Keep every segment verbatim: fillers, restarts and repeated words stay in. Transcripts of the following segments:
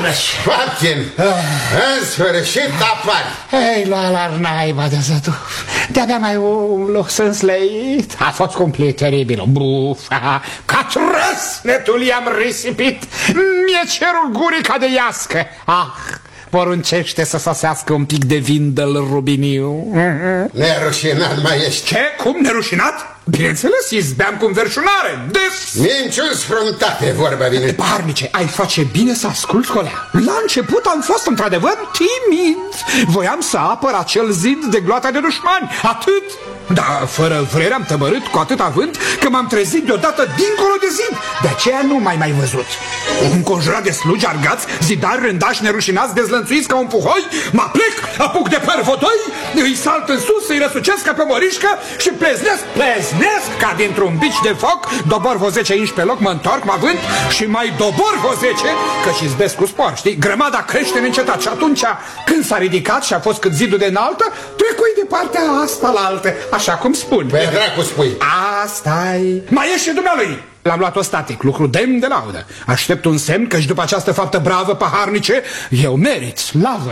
Papkin, în sfârșit apari. Ei, lua la naiba de zăduf. De-abia mai umlu, sunt slăit. A fost complet teribil. Bufa, ca trăsnetul i-am risipit. Mi-e cerul gurii ca de iască. Ah, poruncește să sosească un pic de vin de-l rubiniu. Nerușinat mai ești. Ce? Cum nerușinat? Bineînțeles, izbeam cu înverșunare. Des! Minciuni sfruntate, vorba bine. Parnice, ai face bine să asculți, colea. La început am fost într-adevăr timid. Voiam să apăr acel zid de gloata de dușmani. Atât. Dar fără vrere am tămărât cu atât avânt că m-am trezit deodată dincolo de zid. De aceea nu m-ai mai văzut. Înconjurat de slugi argați, zidari rândași nerușinați, dezlănțuiți ca un puhoi, mă plec, apuc de părvodoi, îi salt în sus, îi răsucesc ca pe morișcă și pleznesc, pleznesc ca dintr-un bici de foc, dobor vreo zece inși pe loc, mă întorc, mă avânt și mai dobor vreo zece, căci izbesc cu spor, știi? Grămada crește neîncetat și atunci când s-a ridicat și a fost cât zidul de înaltă, trecui de partea asta la altă, așa cum spun. Pe dracu spui. Asta-i. Mai e și dumnealui. L-am luat-o static, lucru demn de laudă. Aștept un semn că și după această faptă bravă, paharnice, eu merit slavă.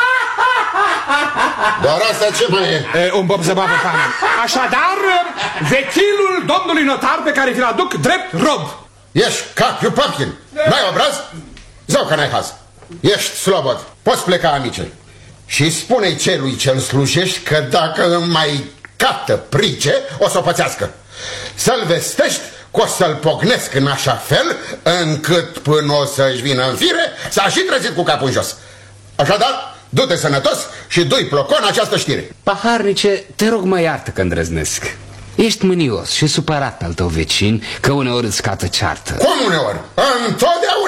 Doar asta ce mai e? E un bob zăbavă, pane. Așadar, vechilul domnului notar pe care vi-l aduc drept rob. Ești capiu, Papkin. N-ai obraz? Zău că n-ai haz. Ești slobod. Poți pleca, amice. Și spune-i celui ce-l slujești că dacă îmi mai captă price, o să o pățească. Să-l vestești că o să-l pognesc în așa fel încât până o să-și vină în fire s-a și trezit cu capul în jos. Așadar, du-te sănătos și du-i plocon această știre. Paharnice, te rog mă iartă că îndrăznesc. Ești mânios și supărat pe al tău vecin că uneori îți scată ceartă. Cum uneori? Întotdeauna.